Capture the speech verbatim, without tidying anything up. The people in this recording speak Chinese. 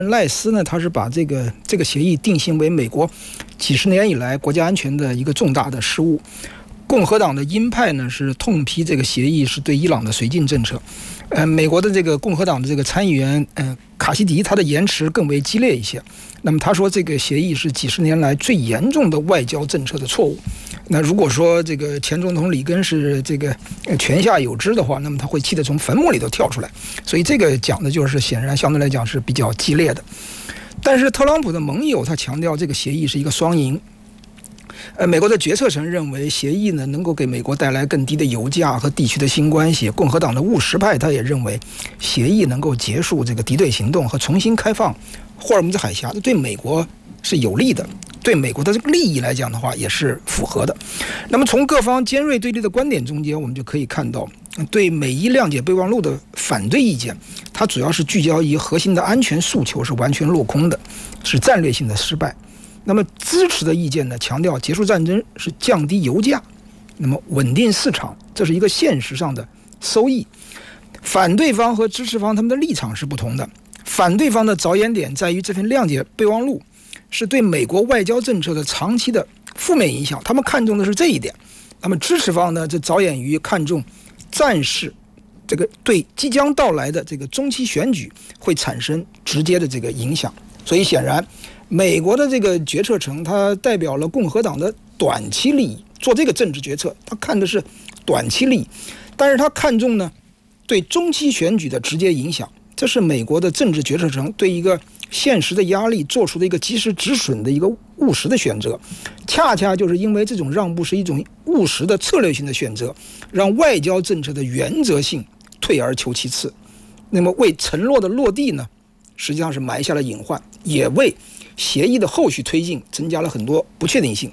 赖斯呢，他是把这个这个协议定性为美国几十年以来国家安全的一个重大的失误。共和党的鹰派呢是痛批这个协议是对伊朗的绥靖政策。呃，美国的这个共和党的这个参议员呃卡西迪，他的言辞更为激烈一些。那么他说这个协议是几十年来最严重的外交政策的错误。那如果说这个前总统里根是这个泉下有知的话，那么他会气得从坟墓里头跳出来。所以这个讲的就是显然相对来讲是比较激烈的。但是特朗普的盟友他强调这个协议是一个双赢。呃，美国的决策层认为协议呢能够给美国带来更低的油价和地区的新关系。共和党的务实派他也认为协议能够结束这个敌对行动和重新开放霍尔木兹海峡，对美国是有利的，对美国的这个利益来讲的话也是符合的。那么从各方尖锐对立的观点中间，我们就可以看到，对美伊谅解备忘录的反对意见，它主要是聚焦于核心的安全诉求是完全落空的，是战略性的失败。那么支持的意见呢，强调结束战争是降低油价，那么稳定市场，这是一个现实上的收益。反对方和支持方他们的立场是不同的。反对方的着眼点在于这份谅解备忘录是对美国外交政策的长期的负面影响，他们看重的是这一点。那么支持方呢，就着眼于看重战事这个对即将到来的这个中期选举会产生直接的这个影响。所以显然美国的这个决策层它代表了共和党的短期利益，做这个政治决策他看的是短期利益，但是他看重呢对中期选举的直接影响。这是美国的政治决策层对一个现实的压力做出的一个及时止损的一个务实的选择。恰恰就是因为这种让步是一种务实的策略性的选择，让外交政策的原则性退而求其次。那么为承诺的落地呢，实际上是埋下了隐患，也为协议的后续推进增加了很多不确定性。